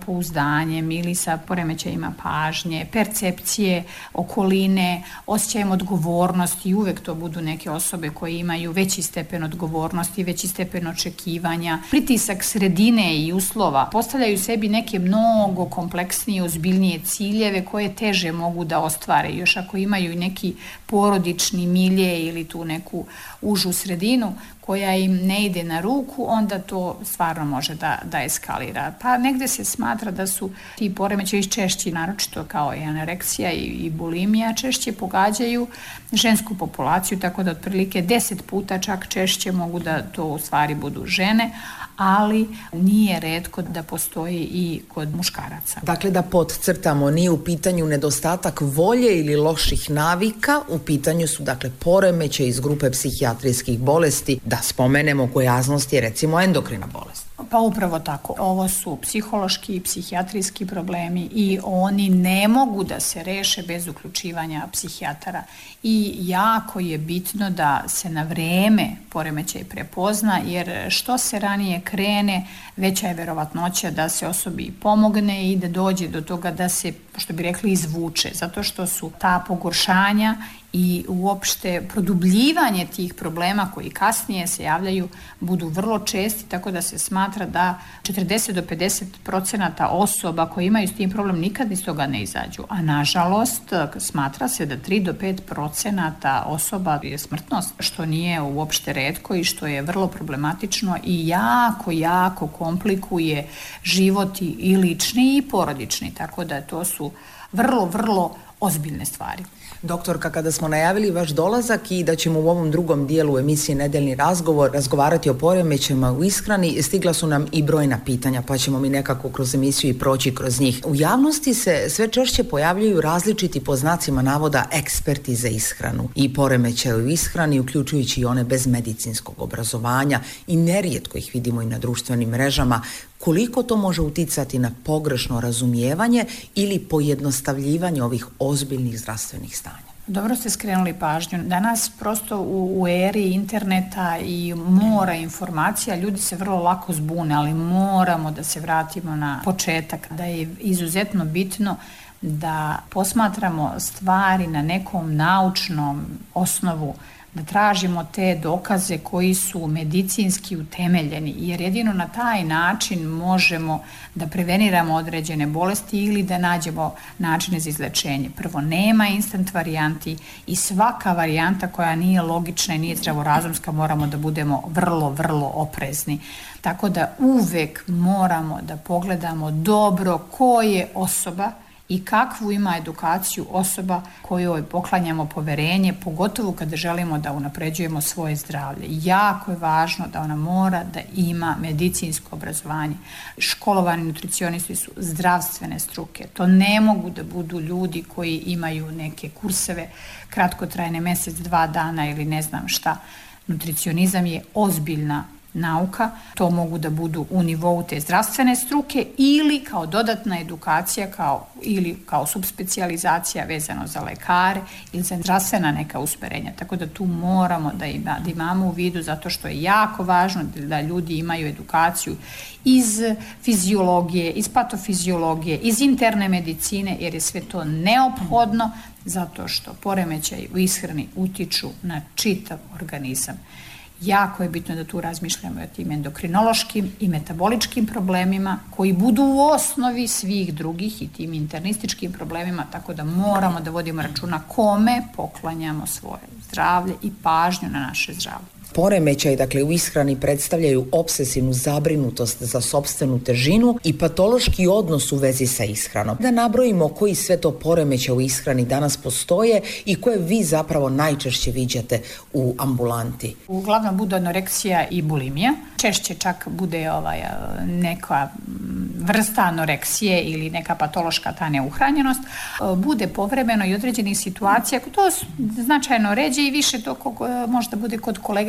samopouzdanjem ili sa poremećajima pažnje, percepcije okoline, osjećajem odgovornosti, i uvek to budu neke osobe koje imaju veći stepen odgovornosti, veći stepen očekivanja, pritisak sredine i uslova, postavljaju sebi neke mnogo kompleksnije, ozbiljnije ciljeve koje teže mogu da ostvare. Još ako imaju neki porodični milje ili tu neku užu sredinu koja im ne ide na ruku, onda to stvarno može da eskalira. Pa negde se smatra da su ti poremećaji češći, naročito kao i anoreksija i bulimija, češće pogađaju žensku populaciju, tako da otprilike 10 puta čak češće mogu da to u stvari budu žene, ali nije retko da postoji i kod muškaraca. Dakle, da podcrtamo, nije u pitanju nedostatak volje ili loših navika, u pitanju su dakle poremećaji iz grupe psihijatrijskih bolesti, da spomenemo gojaznost je recimo endokrina bolest. Pa upravo tako. Ovo su psihološki i psihijatrijski problemi i oni ne mogu da se reše bez uključivanja psihijatara. I jako je bitno da se na vreme poremećaj prepozna, jer što se ranije krene, veća je verovatnoća da se osobi pomogne i da dođe do toga da se, što bi rekli, izvuče. Zato što su ta pogoršanja i uopšte produbljivanje tih problema koji kasnije se javljaju budu vrlo česti, tako da se smatra da 40 do 50% osoba koji imaju s tim problem nikad iz toga ne izađu. A nažalost smatra se da 3 do 5% osoba je smrtnost, što nije uopšte retko i što je vrlo problematično i jako komplikuje život i lični i porodični, tako da to su vrlo ozbiljne stvari. Doktorka, kada smo najavili vaš dolazak i da ćemo u ovom drugom dijelu emisije Nedeljni razgovor razgovarati o poremećajima u ishrani, stigla su nam i brojna pitanja, pa ćemo mi nekako kroz emisiju i proći kroz njih. U javnosti se sve češće pojavljuju različiti, po znacima navoda, eksperti za ishranu i poremećaje u ishrani, uključujući i one bez medicinskog obrazovanja, i nerijetko ih vidimo i na društvenim mrežama. Koliko to može uticati na pogrešno razumijevanje ili pojednostavljivanje ovih ozbiljnih zdravstvenih stanja? Dobro ste skrenuli pažnju. Danas prosto u eri interneta i mora informacija, ljudi se vrlo lako zbune, ali moramo da se vratimo na početak, da je izuzetno bitno da posmatramo stvari na nekom naučnom osnovu, da tražimo te dokaze koji su medicinski utemeljeni, jer jedino na taj način možemo da preveniramo određene bolesti ili da nađemo načine za izlečenje. Prvo, nema instant varijanti i svaka varijanta koja nije logična i nije zdravorazumska moramo da budemo vrlo oprezni. Tako da uvek moramo da pogledamo dobro ko je osoba i kakvu ima edukaciju osoba kojoj poklanjamo poverenje, pogotovo kada želimo da unapređujemo svoje zdravlje. Jako je važno da ona mora da ima medicinsko obrazovanje. Školovani nutricionisti su zdravstvene struke. To ne mogu da budu ljudi koji imaju neke kurseve kratkotrajne, mjesec, 2 dana ili ne znam šta. Nutricionizam je ozbiljna nauka, to mogu da budu u nivou te zdravstvene struke ili kao dodatna edukacija ili kao subspecijalizacija vezano za lekare ili za zdravstvena neka usmerenja. Tako da tu moramo da imamo u vidu, zato što je jako važno da ljudi imaju edukaciju iz fiziologije, iz patofiziologije, iz interne medicine, jer je sve to neophodno zato što poremećaji u ishrani utiču na čitav organizam. Jako je bitno da tu razmišljamo o tim endokrinološkim i metaboličkim problemima koji budu u osnovi svih drugih i tim internističkim problemima, tako da moramo da vodimo računa kome poklanjamo svoje zdravlje i pažnju na naše zdravlje. Poremećaj, dakle, u ishrani predstavljaju obsesivnu zabrinutost za sopstvenu težinu i patološki odnos u vezi sa ishranom. Da nabrojimo koji sve to poremećaj u ishrani danas postoje i koje vi zapravo najčešće viđate u ambulanti. Uglavnom bude anoreksija i bulimija. Češće čak bude neka vrsta anoreksije ili neka patološka ta neuhranjenost. Bude povremeno i određenih situacija, to značajno ređe i više to možda bude kod kolega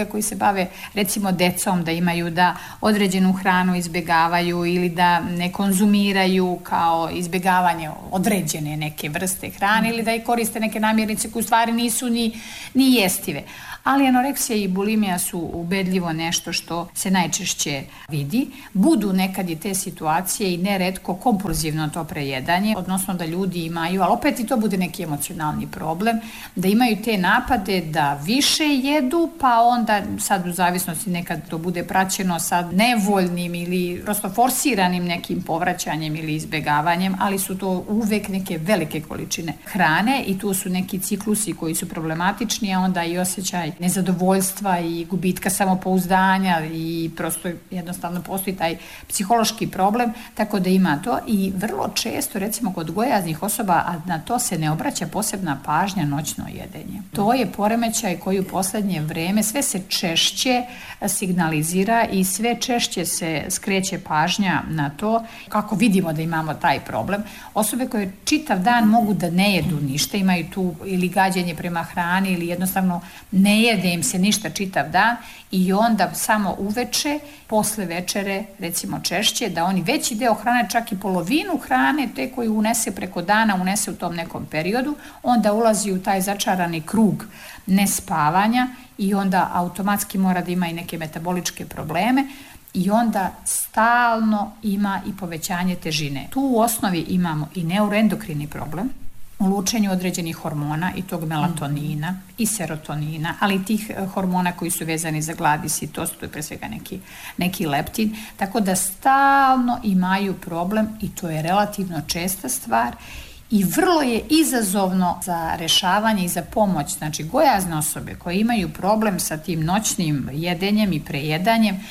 koji se bave recimo decom, da imaju da određenu hranu izbjegavaju ili da ne konzumiraju kao izbjegavanje određene neke vrste hrane ili da i koriste neke namirnice koje u stvari nisu ni jestive. Ali anoreksija i bulimija su ubedljivo nešto što se najčešće vidi. Budu nekad i te situacije i neretko kompulzivno to prejedanje, odnosno da ljudi imaju, ali opet i to bude neki emocionalni problem, da imaju te napade da više jedu, pa onda sad u zavisnosti nekad to bude praćeno sa nevoljnim ili prosto forsiranim nekim povraćanjem ili izbjegavanjem, ali su to uvek neke velike količine hrane i tu su neki ciklusi koji su problematični, a onda i osjećaj nezadovoljstva i gubitka samopouzdanja i prosto jednostavno postoji taj psihološki problem, tako da ima to i vrlo često recimo kod gojaznih osoba, a na to se ne obraća posebna pažnja, noćno jedenje. To je poremećaj koji u posljednje vreme sve se češće signalizira i sve češće se skreće pažnja na to kako vidimo da imamo taj problem. Osobe koje čitav dan mogu da ne jedu ništa, imaju tu ili gađenje prema hrani ili jednostavno ne jede im se ništa čitav dan i onda samo uveče, posle večere, recimo češće, da oni veći deo hrane, čak i polovinu hrane, te koju unese preko dana, unese u tom nekom periodu, onda ulazi u taj začarani krug nespavanja i onda automatski mora da ima i neke metaboličke probleme i onda stalno ima i povećanje težine. Tu u osnovi imamo i neuroendokrini problem, u lučenju određenih hormona i tog melatonina i serotonina, ali i tih hormona koji su vezani za glad i sitost, to je pre svega neki leptin, tako da stalno imaju problem i to je relativno česta stvar i vrlo je izazovno za rešavanje i za pomoć. Znači, gojazne osobe koje imaju problem sa tim noćnim jedenjem i prejedanjem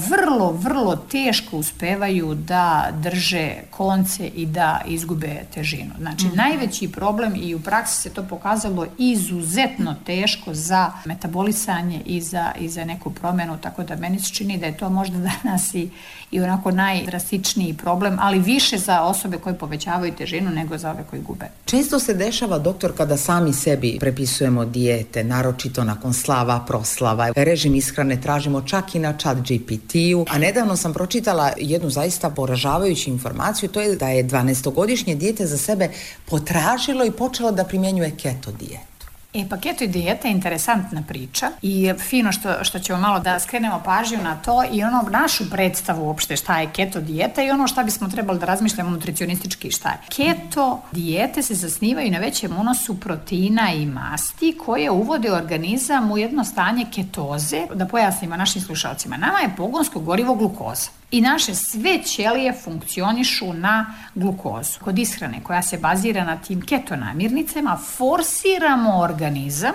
vrlo teško uspevaju da drže konce i da izgube težinu. Znači, najveći problem i u praksi se to pokazalo izuzetno teško za metabolisanje i za neku promjenu, tako da meni se čini da je to možda danas i onako najdrastičniji problem, ali više za osobe koje povećavaju težinu nego za ove koji gube. Često se dešava, doktor, kada sami sebi prepisujemo dijete, naročito nakon slava, proslava, režim ishrane tražimo čak i na ChatGPT-u, a nedavno sam pročitala jednu zaista poražavajuću informaciju, to je da je 12-godišnje dijete za sebe potražilo i počelo da primjenjuje keto dijetu. Pa keto dijeta je interesantna priča i fino što ćemo malo da skrenemo pažnju na to i ono našu predstavu uopšte šta je keto dijeta i ono šta bismo trebali da razmišljamo nutricionistički šta je. Keto dijete se zasnivaju na većem unosu proteina i masti koje uvode organizam u jedno stanje ketoze. Da pojasnimo našim slušalcima, nama je pogonsko gorivo glukoza. I naše sve ćelije funkcionišu na glukozu. Kod ishrane koja se bazira na tim keto namirnicama forsiramo organizam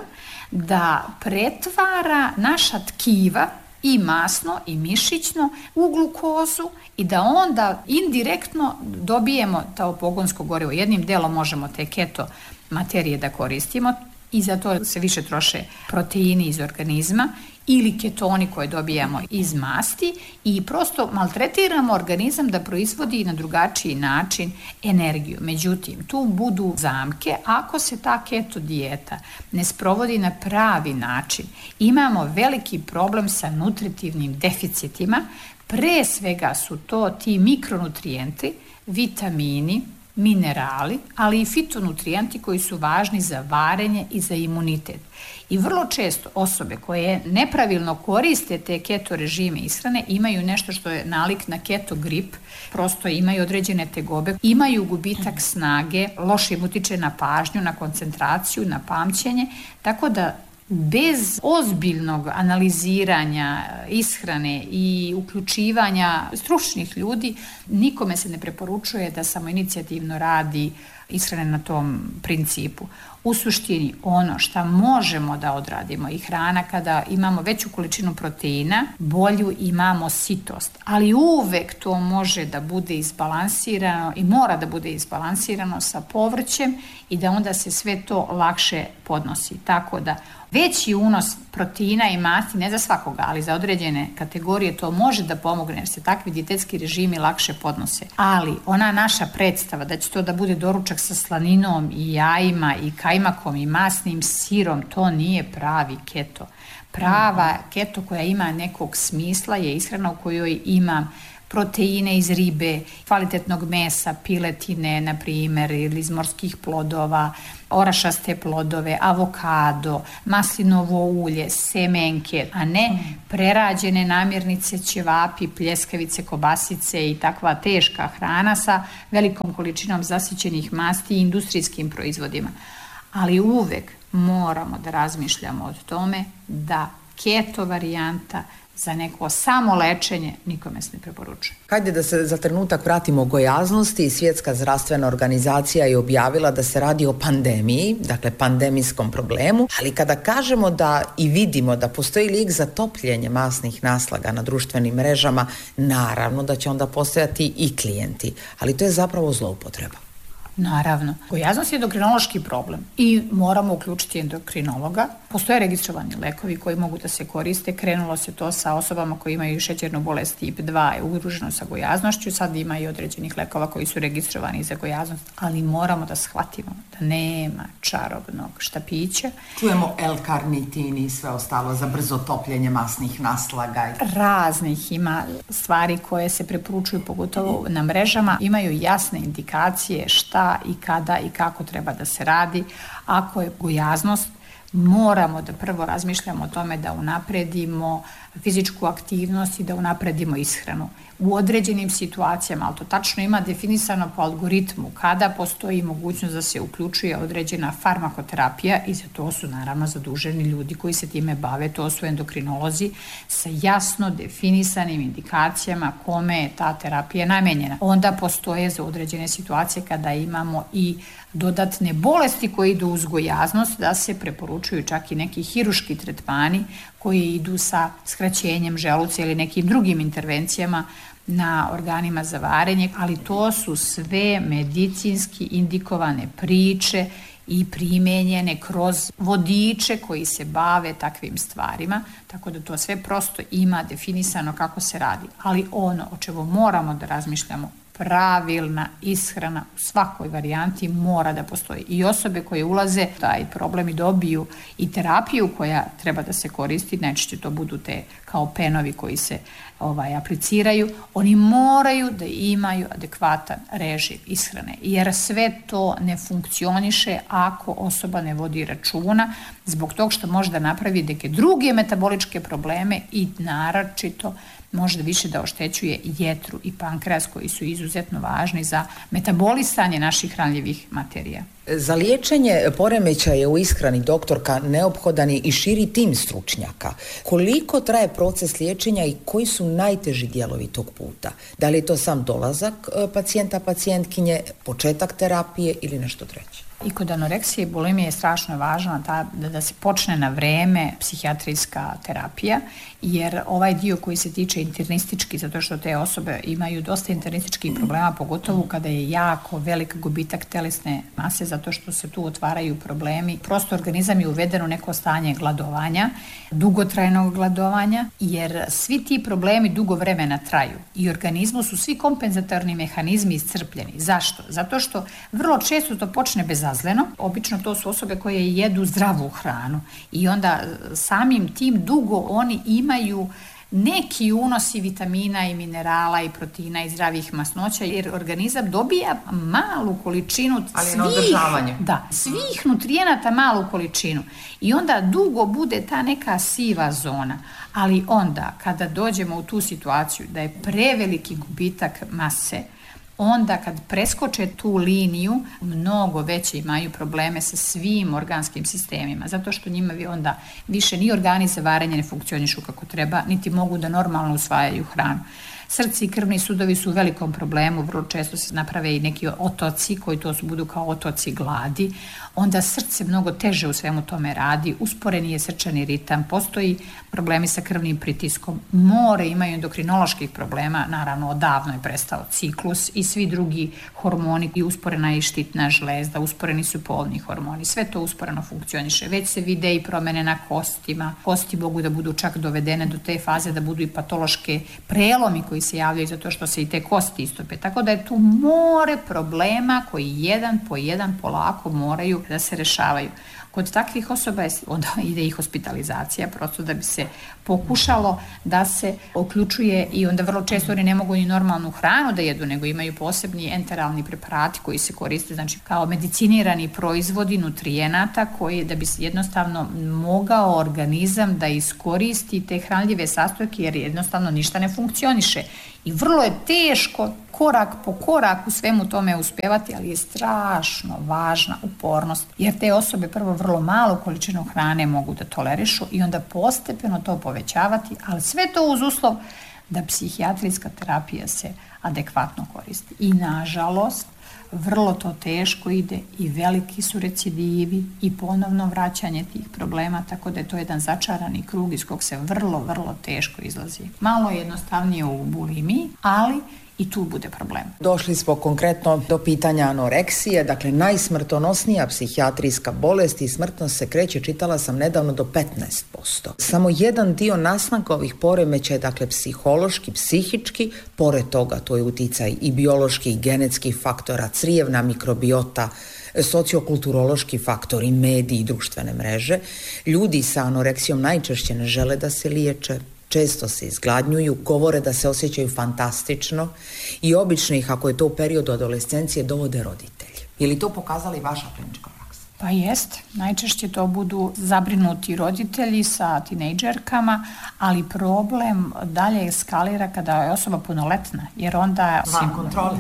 da pretvara naša tkiva i masno i mišićno u glukozu i da onda indirektno dobijemo to pogonsko gorivo. Jednim delom možemo te keto materije da koristimo i za to se više troše proteini iz organizma ili ketoni koje dobijamo iz masti i prosto maltretiramo organizam da proizvodi na drugačiji način energiju. Međutim, tu budu zamke, ako se ta keto dijeta ne sprovodi na pravi način, imamo veliki problem sa nutritivnim deficitima, pre svega su to ti mikronutrijenti, vitamini, minerali, ali i fitonutrijenti koji su važni za varenje i za imunitet. I vrlo često osobe koje nepravilno koriste te keto režime ishrane imaju nešto što je nalik na keto grip, prosto imaju određene tegobe, imaju gubitak snage, loše im utiče na pažnju, na koncentraciju, na pamćenje, tako da bez ozbiljnog analiziranja ishrane i uključivanja stručnih ljudi nikome se ne preporučuje da samoinicijativno radi ishrane na tom principu. U suštini ono što možemo da odradimo i hrana kada imamo veću količinu proteina, bolju imamo sitost, ali uvek to može da bude izbalansirano i mora da bude izbalansirano sa povrćem i da onda se sve to lakše podnosi. Tako da veći unos proteina i masti, ne za svakoga, ali za određene kategorije to može da pomogne jer se takvi dijetetski režimi lakše podnose. Ali ona naša predstava da će to da bude doručak doručak sa slaninom i jajima i kajmakom i masnim sirom, to nije pravi keto. Prava keto koja ima nekog smisla je ishrana u kojoj ima proteine iz ribe, kvalitetnog mesa, piletine, na primjer, ili iz morskih plodova, orašaste plodove, avokado, maslinovo ulje, semenke, a ne prerađene namirnice, ćevapi, pljeskavice, kobasice i takva teška hrana sa velikom količinom zasićenih masti i industrijskim proizvodima. Ali uvek moramo da razmišljamo o tome da keto varijanta za neko samo lečenje nikome se ne preporučuje. Hajde da se za trenutak vratimo gojaznosti. Svjetska zdravstvena organizacija je objavila da se radi o pandemiji, dakle pandemijskom problemu, ali kada kažemo da i vidimo da postoji lijek za topljenje masnih naslaga na društvenim mrežama, naravno da će onda postojati i klijenti, ali to je zapravo zloupotreba. Naravno. Gojaznost je endokrinološki problem i moramo uključiti endokrinologa. Postoje registrovani lekovi koji mogu da se koriste. Krenulo se to sa osobama koji imaju šećernu bolest tip 2 je udruženo sa gojaznošću. Sad ima i određenih lekova koji su registrovani za gojaznost, ali moramo da shvatimo da nema čarobnog štapića. Čujemo L-karnitin i sve ostalo za brzo topljenje masnih naslaga. Raznih ima stvari koje se preporučuju, pogotovo na mrežama. Imaju jasne indikacije šta i kada i kako treba da se radi. Ako je gojaznost, moramo da prvo razmišljamo o tome da unapredimo fizičku aktivnost i da unapredimo ishranu. U određenim situacijama, ali to tačno ima definisano po algoritmu, kada postoji mogućnost da se uključuje određena farmakoterapija i za to su naravno zaduženi ljudi koji se time bave, to su endokrinolozi sa jasno definisanim indikacijama kome je ta terapija namenjena. Onda postoje za određene situacije kada imamo i dodatne bolesti koje idu uz gojaznost, da se preporučuju čak i neki hiruški tretmani koji idu sa skraćenjem želuca ili nekim drugim intervencijama na organima za varenje, ali to su sve medicinski indikovane priče i primenjene kroz vodiče koji se bave takvim stvarima, tako da to sve prosto ima definisano kako se radi. Ali ono o čemu moramo da razmišljamo, pravilna ishrana u svakoj varijanti mora da postoji. I osobe koje ulaze taj problem i dobiju i terapiju koja treba da se koristi, najčešće to budu te kao penovi koji se apliciraju, oni moraju da imaju adekvatan režim ishrane, jer sve to ne funkcioniše ako osoba ne vodi računa, zbog tog što može da napravi neke druge metaboličke probleme i naročito možda više da oštećuje jetru i pankreas koji su izuzetno važni za metabolisanje naših hranljivih materija. Za liječenje poremećaja u ishrani, doktorka, neophodan je i širi tim stručnjaka. Koliko traje proces liječenja i koji su najteži dijelovi tog puta? Da li je to sam dolazak pacijenta, pacijentkinje, početak terapije ili nešto treće? I kod anoreksije i bulimije je strašno važno da se počne na vreme psihijatrijska terapija, jer ovaj dio koji se tiče internistički, zato što te osobe imaju dosta internističkih problema, pogotovo kada je jako velik gubitak telesne mase, zato što se tu otvaraju problemi. Prosto organizam je uveden u neko stanje gladovanja, dugotrajnog gladovanja, jer svi ti problemi dugo vremena traju i organizmu su svi kompenzatorni mehanizmi iscrpljeni. Zašto? Zato što vrlo često to počne bezazleno. Obično to su osobe koje jedu zdravu hranu i onda samim tim dugo oni imaju neki unosi vitamina i minerala i proteina i zdravih masnoća, jer organizam dobija malu količinu svih nutrijenata, malu količinu. I onda dugo bude ta neka siva zona. Ali onda kada dođemo u tu situaciju da je preveliki gubitak mase, onda kad preskoče tu liniju, mnogo veće imaju probleme sa svim organskim sistemima, zato što njima onda više ni organi za varenje ne funkcionišu kako treba, niti mogu da normalno usvajaju hranu. Srce i krvni sudovi su u velikom problemu, vrlo često se naprave i neki otoci koji budu kao otoci gladi, onda srce mnogo teže u svemu tome radi, usporeni je srčani ritam, postoji problemi sa krvnim pritiskom, more imaju endokrinoloških problema, naravno odavno je prestao ciklus i svi drugi hormoni, i usporena je štitna žlezda, usporeni su polni hormoni, sve to usporeno funkcioniše, već se vide i promene na kostima, kosti mogu da budu čak dovedene do te faze da budu i patološke prelomi koji koji se javljaju zato što se i te kosti istope. Tako da je tu more problema koji jedan po jedan polako moraju da se rešavaju. Kod takvih osoba onda ide i hospitalizacija, prosto da bi se pokušalo da se uključuje i onda vrlo često oni ne mogu ni normalnu hranu da jedu, nego imaju posebni enteralni preparati koji se koriste, znači kao medicinirani proizvodi nutrijenata koji da bi se jednostavno mogao organizam da iskoristi te hranljive sastojke jer jednostavno ništa ne funkcioniše. I vrlo je teško korak po korak u svemu tome uspevati, ali je strašno važna upornost, jer te osobe prvo vrlo malu količinu hrane mogu da tolerišu i onda postepeno to povećavati, ali sve to uz uslov da psihijatrijska terapija se adekvatno koristi. I nažalost, vrlo to teško ide i veliki su recidivi i ponovno vraćanje tih problema, tako da je to jedan začarani krug iz kog se vrlo, vrlo teško izlazi. Malo jednostavnije u bulimiji, ali i tu bude problem. Došli smo konkretno do pitanja anoreksije, dakle najsmrtonosnija psihijatrijska bolest i smrtnost se kreće, čitala sam nedavno, do 15%. Samo jedan dio nastanka ovih poremećaja, dakle psihološki, psihički, pored toga to je uticaj i biološki i genetski faktora, crijevna mikrobiota, sociokulturološki faktori, mediji i društvene mreže. Ljudi sa anoreksijom najčešće ne žele da se liječe, često se izgladnjuju, govore da se osjećaju fantastično i obično ih, ako je to u periodu adolescencije, dovode roditelji. Je li to pokazala i vaša klinička praksa? Pa jest, najčešće to budu zabrinuti roditelji sa tinejdžerkama, ali problem dalje eskalira kada je osoba punoletna, jer onda van kontrole.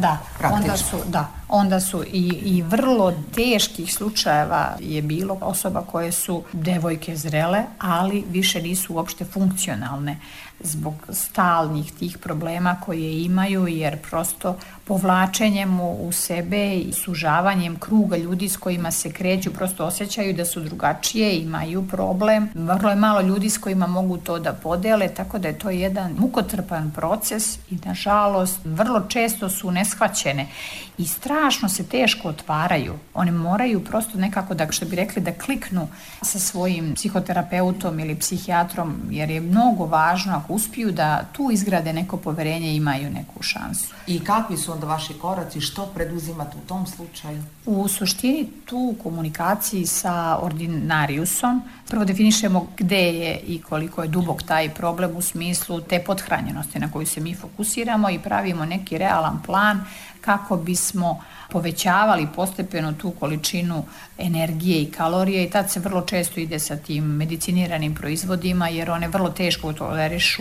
Onda su i vrlo teških slučajeva je bilo osoba koje su devojke zrele, ali više nisu uopšte funkcionalne zbog stalnih tih problema koje imaju, jer prosto povlačenjem u sebe i sužavanjem kruga ljudi s kojima se kreću prosto osjećaju da su drugačije, imaju problem. Vrlo je malo ljudi s kojima mogu to da podele, tako da je to jedan mukotrpan proces i nažalost vrlo često su neshvaćene i strašno se teško otvaraju. One moraju prosto nekako da, što bi rekli, da kliknu sa svojim psihoterapeutom ili psihijatrom, jer je mnogo važno ako uspiju da tu izgrade neko poverenje i imaju neku šansu. I kakvi su onda vaši koraci, što preduzimate u tom slučaju? U suštini tu u komunikaciji sa ordinariusom prvo definišemo gde je i koliko je dubok taj problem u smislu te pothranjenosti na koju se mi fokusiramo i pravimo neki realan plan kako bismo povećavali postepeno tu količinu energije i kalorije i tad se vrlo često ide sa tim mediciniranim proizvodima jer one vrlo teško tolerišu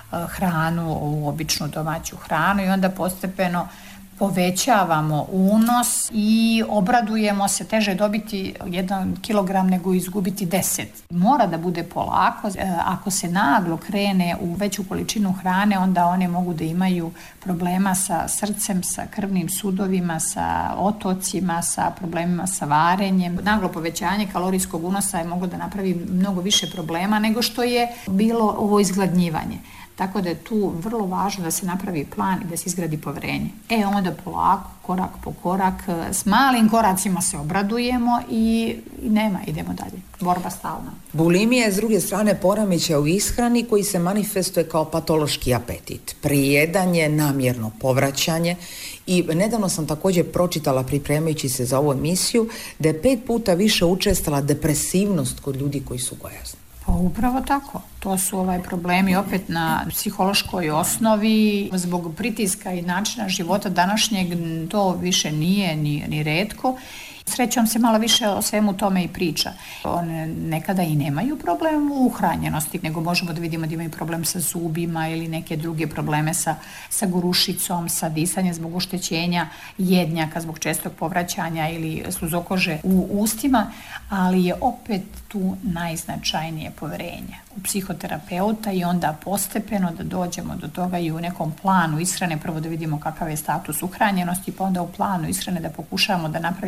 hranu, običnu domaću hranu i onda postepeno povećavamo unos i obradujemo se, teže dobiti 1 kilogram nego izgubiti 10. Mora da bude polako, ako se naglo krene u veću količinu hrane, onda one mogu da imaju problema sa srcem, sa krvnim sudovima, sa otocima, sa problemima sa varenjem. Naglo povećanje kalorijskog unosa je moglo da napravi mnogo više problema nego što je bilo ovo izgladnjivanje. Tako da je tu vrlo važno da se napravi plan i da se izgradi poverenje. Onda polako, korak po korak, s malim koracima se obradujemo i nema, idemo dalje. Borba stalna. Bulimija je s druge strane poremećaj u ishrani koji se manifestuje kao patološki apetit. Prijedanje, namjerno povraćanje i nedavno sam također pročitala pripremajući se za ovu emisiju da je 5 puta više učestala depresivnost kod ljudi koji su gojazni. Pa upravo tako. To su problemi opet na psihološkoj osnovi. Zbog pritiska i načina života današnjeg to više nije ni retko. Srećom se malo više o svemu tome i priča. One nekada i nemaju problem u uhranjenosti, nego možemo da vidimo da imaju problem sa zubima ili neke druge probleme sa gurušicom, sa disanjem zbog oštećenja jednjaka, zbog čestog povraćanja ili sluzokože u ustima, ali je opet tu najznačajnije poverenje u psihoterapeuta i onda postepeno da dođemo do toga i u nekom planu ishrane, prvo da vidimo kakav je status uhranjenosti, pa onda u planu ishrane da pokušavamo da napravimo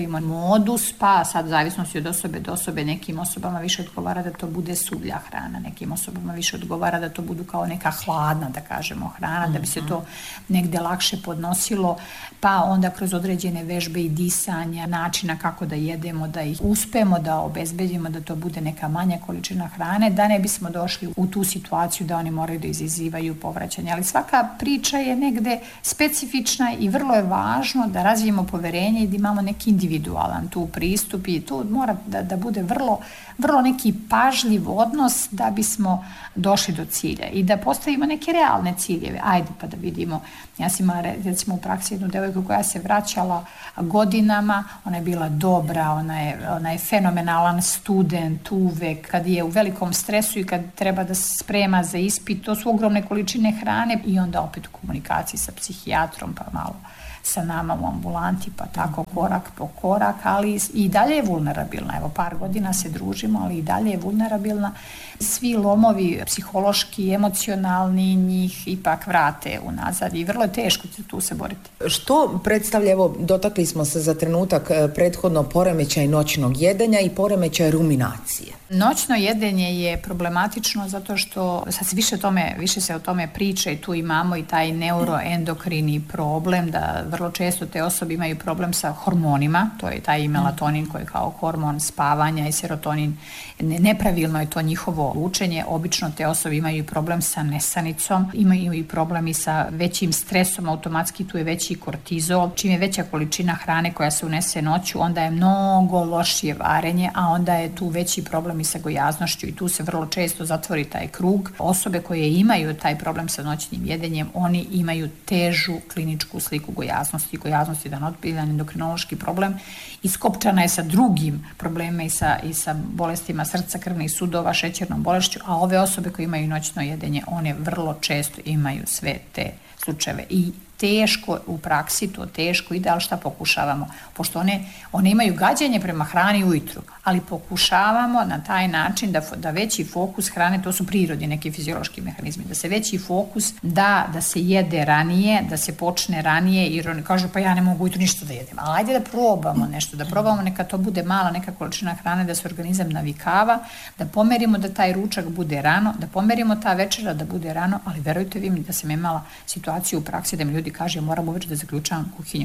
modus, pa sad zavisnosti od osobe do osobe, nekim osobama više odgovara da to bude sublja hrana, nekim osobama više odgovara da to budu kao neka hladna, da kažemo, hrana, da bi se to negde lakše podnosilo, pa onda kroz određene vežbe i disanja, načina kako da jedemo, da ih uspemo da obezbedimo da to bude neka manja količina hrane, da ne bismo došli u tu situaciju da oni moraju da izazivaju povraćanje. Ali svaka priča je negde specifična i vrlo je važno da razvijemo poverenje i da imamo neki individualan tu pristup i tu mora da bude vrlo neki pažljiv odnos da bismo došli do cilja i da postavimo neke realne ciljeve. Ajde pa da vidimo. Ja sam imala recimo u praksi jednu devojku koja se vraćala godinama, ona je bila dobra, ona je fenomenalan student uvek, kad je u velikom stresu i kad treba da se sprema za ispit, to su ogromne količine hrane i onda opet u komunikaciji sa psihijatrom pa malo sa nama u ambulanti, pa tako korak po korak, ali i dalje je vulnerabilna. Evo, par godina se družimo, ali i dalje je vulnerabilna. Svi lomovi psihološki, emocionalni njih ipak vrate unazad i vrlo je teško tu se boriti. Što predstavlja, evo, dotakli smo se za trenutak prethodno poremećaj noćnog jedenja i poremećaj ruminacije? Noćno jedenje je problematično zato što sad više se o tome priča i tu imamo i taj neuroendokrini problem da vrlo često te osobe imaju problem sa hormonima, to je taj melatonin koji je kao hormon spavanja i serotonin, nepravilno je to njihovo učenje, obično te osobe imaju problem sa nesanicom, imaju i problem i sa većim stresom, automatski tu je veći kortizol, čim je veća količina hrane koja se unese noću, onda je mnogo lošije varenje, a onda je tu veći problem i sa gojaznošću i tu se vrlo često zatvori taj krug. Osobe koje imaju taj problem sa noćnim jedenjem, oni imaju težu kliničku sliku gojaznosti. Gojaznost je jedan ozbiljan endokrinološki problem. Iskopčana je sa drugim problemima i sa bolestima srca, krvnih sudova, šećernom bolešću, a ove osobe koje imaju noćno jedenje, one vrlo često imaju sve te slučajeve. I teško u praksi, to teško ide, ali šta pokušavamo? Pošto one imaju gađenje prema hrani ujutru, ali pokušavamo na taj način da veći fokus hrane, to su prirodni neki fiziološki mehanizmi, da se veći fokus da se jede ranije, da se počne ranije, jer oni kažu pa ja ne mogu ujutru ništa da jedem, ali ajde da probamo nešto, da probamo neka to bude mala neka količina hrane, da se organizam navikava, da pomerimo da taj ručak bude rano, da pomerimo ta večera da bude rano, ali verujte vi mi da sam imala situaciju u praksi da mi ljudi kaže moram uveče da zaključavam kuhinju,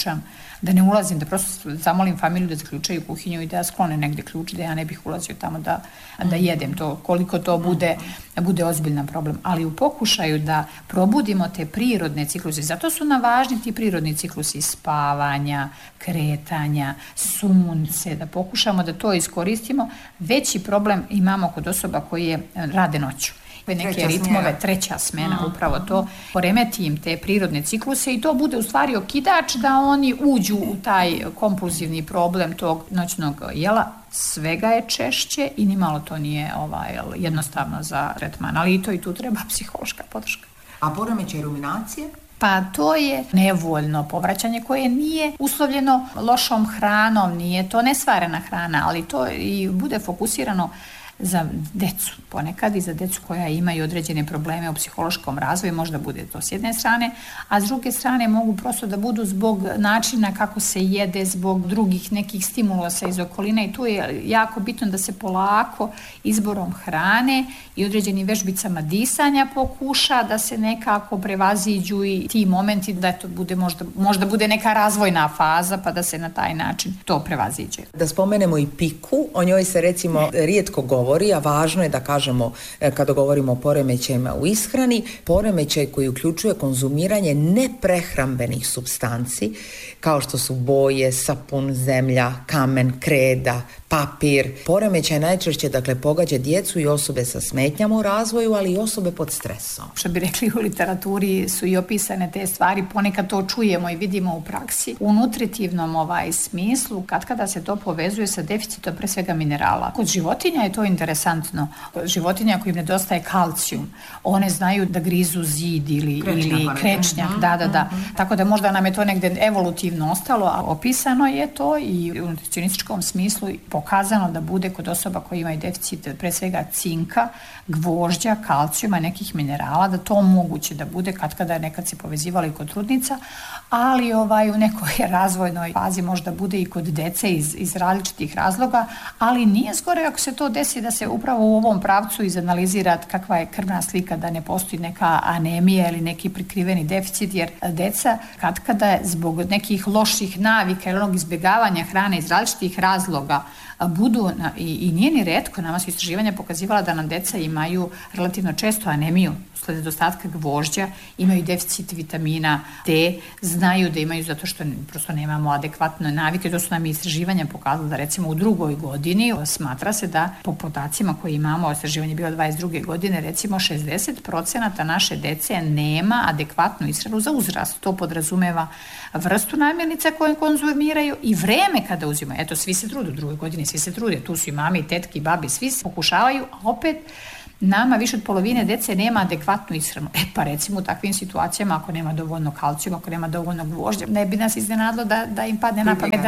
da ne ulazim, da prosto zamolim familiju da zaključaju kuhinju i da sklone negde ključ, da ja ne bih ulazio tamo da jedem to, koliko to bude ozbiljan problem. Ali u pokušaju da probudimo te prirodne cikluse, zato su nam važni ti prirodni ciklusi spavanja, kretanja, sunce, da pokušamo da to iskoristimo. Veći problem imamo kod osoba koje rade noću. Neke ritmove, treća smena, upravo to, poremeti im te prirodne cikluse i to bude u stvari okidač da oni uđu u taj kompulzivni problem tog noćnog jela. Svega je češće i nimalo to nije jednostavno za tretman, ali i tu treba psihološka podrška. A poremećaj ruminacije? Pa to je nevoljno povraćanje koje nije uslovljeno lošom hranom, nije to nesvarena hrana, ali to i bude fokusirano za decu ponekad i za decu koja imaju određene probleme u psihološkom razvoju, možda bude to s jedne strane, a s druge strane mogu prosto da budu zbog načina kako se jede, zbog drugih nekih stimulusa iz okoline i tu je jako bitno da se polako izborom hrane i određenim vežbicama disanja pokuša da se nekako prevaziđu i ti momenti da to bude možda bude neka razvojna faza pa da se na taj način to prevaziđe. Da spomenemo i piku, o njoj se recimo rijetko govori, a važno je da kažemo kada govorimo o poremećajima u ishrani, poremećaj koji uključuje konzumiranje neprehrambenih supstanci kao što su boje, sapun, zemlja, kamen, kreda, papir. Poremećaj najčešće pogađa djecu i osobe sa smetnjama u razvoju, ali i osobe pod stresom. Što bi rekli u literaturi su i opisane te stvari, ponekad to čujemo i vidimo u praksi. U nutritivnom smislu, kada se to povezuje sa deficitom pre svega minerala. Kod životinja je to interesantno. Životinja kojim nedostaje kalcijum, one znaju da grizu zid ili krečnjak. Da. Tako da možda nam je to negde evolutivno ostalo, a opisano je to i u nutricionističkom smislu pokazano da bude kod osoba koji imaju deficit pre svega cinka, gvožđa, kalcijuma, nekih minerala, da to moguće da bude kada nekad se povezivali kod trudnica, ali u nekoj razvojnoj fazi možda bude i kod dece iz različitih razloga, ali nije zgore ako se to desi da se upravo u ovom pravcu izanalizira kakva je krvna slika, da ne postoji neka anemija ili neki prikriveni deficit, jer deca katkada zbog nekih loših navika ili onog izbjegavanja hrane iz različitih razloga budu, i nije ni retko, nama su istraživanja pokazivala da nam deca imaju relativno često anemiju usled nedostatka gvožđa, imaju deficit vitamina D, znaju da imaju zato što prosto nemamo adekvatne navike. To su nam istraživanja pokazala da recimo u 2. godini smatra se da po podacima koje imamo, istraživanje je bilo 22. godine, recimo 60% naše dece nema adekvatnu ishranu za uzrast. To podrazumeva vrstu namirnica koje konzumiraju i vreme kada uzimaju. Eto, svi se trude u 2. godini, svi se trude, tu su i mame, i tetke, i babi, svi se pokušavaju, a opet nama više od polovine dece nema adekvatnu ishranu. Pa recimo u takvim situacijama, ako nema dovoljno kalcijuma, ako nema dovoljno gvožđa, ne bi nas iznenadilo da im padne na pamet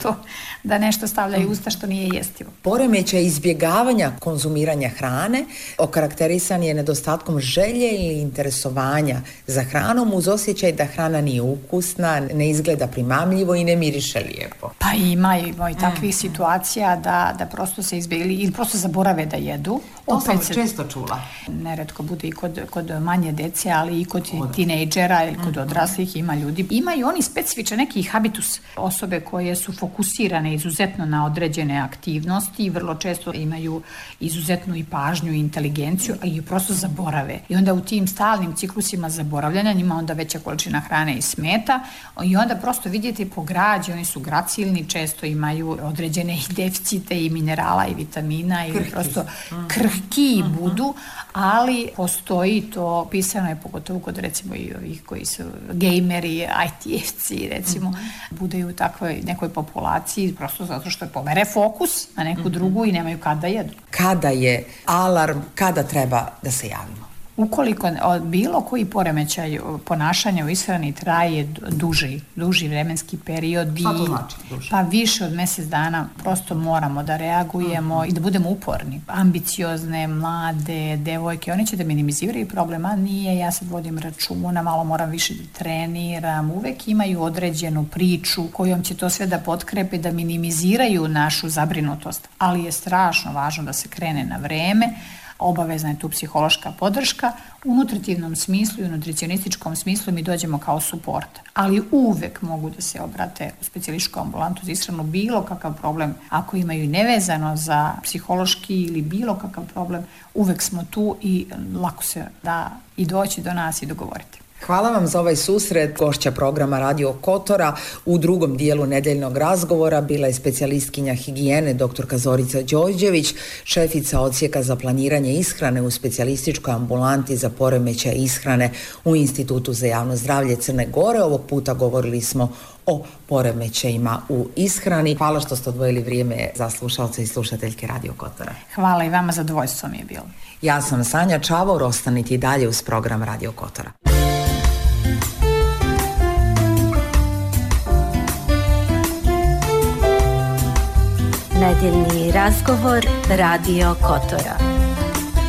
da nešto stavljaju usta što nije jestivo. Poremećaj izbjegavanja konzumiranja hrane okarakterisan je nedostatkom želje ili interesovanja za hranom uz osjećaj da hrana nije ukusna, ne izgleda primamljivo i ne miriše lijepo. Pa ima i takvih situacija da prosto se izbjegli ili prosto zaborave da jedu. To sam često čula. Neretko bude i kod manje dece, ali i kod tinejdžera ili kod odraslih ima ljudi. Imaju oni specifičan neki habitus, osobe koje su fokusirane izuzetno na određene aktivnosti i vrlo često imaju izuzetnu i pažnju i inteligenciju, a i prosto zaborave. I onda u tim stalnim ciklusima zaboravljanja njima onda veća količina hrane i smeta i onda prosto vidjeti po građi, oni su gracilni, često imaju određene deficite i minerala i vitamina i prosto krhki budu, ali postoji to, pisano je pogotovo kod recimo i ovih koji su gejmeri, IT-evci recimo, bude u takvoj nekoj populaciji prosto zato što pomere fokus na neku drugu i nemaju kada jedu. Kada je alarm, kada treba da se javimo? Ukoliko bilo koji poremećaj ponašanja u ishrani traje duži vremenski period, šta to znači duži? Pa više od mjesec dana, prosto moramo da reagujemo i da budemo uporni. Ambiciozne, mlade, devojke, oni će da minimiziraju problema, nije, ja sad vodim računa, malo moram više da treniram, uvek imaju određenu priču kojom će to sve da potkrepe, da minimiziraju našu zabrinutost, ali je strašno važno da se krene na vreme. Obavezna je tu psihološka podrška. U nutritivnom smislu i u nutricionističkom smislu mi dođemo kao suport, ali uvek mogu da se obrate u specijalističku ambulantu za ishranu bilo kakav problem. Ako imaju i nevezano za psihološki ili bilo kakav problem, uvek smo tu i lako se da i doći do nas i dogovoriti. Hvala vam za ovaj susret. Gošća programa Radio Kotora u drugom dijelu nedeljnog razgovora bila je specijalistkinja higijene dr. Zorica Đorđević, šefica odsjeka za planiranje ishrane u specijalističkoj ambulanti za poremećaj ishrane u Institutu za javno zdravlje Crne Gore. Ovog puta govorili smo o poremećajima u ishrani. Hvala što ste odvojili vrijeme za slušalce i slušateljke Radio Kotora. Hvala i vama, zadovoljstvo mi je bilo. Ja sam Sanja Čavor, ostanite i dalje uz program Radio Kotora. Nedeljni razgovor Radio Kotora.